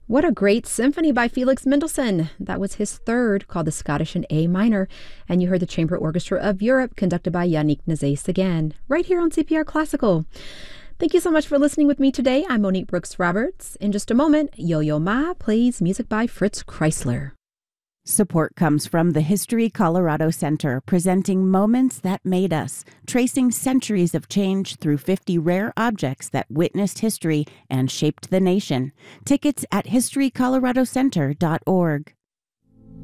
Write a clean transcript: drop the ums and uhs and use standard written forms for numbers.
What a great symphony by Felix Mendelssohn. That was his third, called the Scottish in A minor. And you heard the Chamber Orchestra of Europe, conducted by Yannick Nézet-Séguin, right here on CPR Classical. Thank you so much for listening with me today. I'm Monique Brooks Roberts. In just a moment, Yo-Yo Ma plays music by Fritz Kreisler. Support comes from the History Colorado Center, presenting Moments That Made Us, tracing centuries of change through 50 rare objects that witnessed history and shaped the nation. Tickets at historycoloradocenter.org.